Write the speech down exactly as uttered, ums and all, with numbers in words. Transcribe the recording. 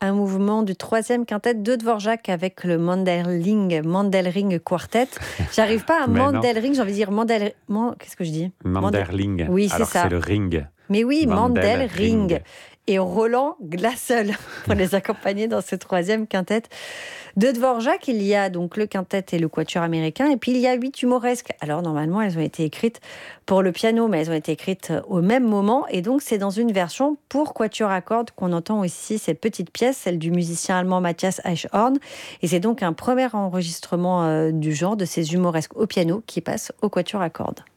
un mouvement du troisième quintet de Dvorak avec le Mandelring, Mandelring Quartet. J'arrive pas à Mandelring, j'ai envie de dire Mandel... Man... Qu'est-ce que je dis Manderling. Oui, c'est alors ça. C'est le ring. Mais oui, Mandelring. Mandelring. Et Roland Glaseul pour les accompagner dans ce troisième quintet. De Dvorak, il y a donc le quintet et le quatuor américain, et puis il y a huit humoresques. Alors normalement, elles ont été écrites pour le piano, mais elles ont été écrites au même moment, et donc c'est dans une version pour quatuor à cordes qu'on entend aussi cette petite pièce, celle du musicien allemand Matthias Eichhorn, et c'est donc un premier enregistrement euh, du genre de ces humoresques au piano qui passe au quatuor à cordes.